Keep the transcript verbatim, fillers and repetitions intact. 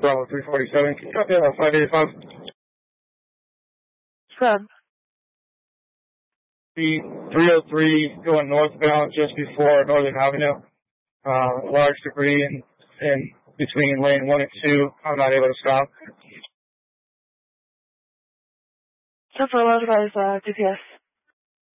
Bravo three forty-seven. Can you copy that five eighty-five? Scrub. The three oh three going northbound just before Northern Avenue. Uh, large debris in, in between lane one and two. I'm not able to stop. ten four, what is uh, G P S?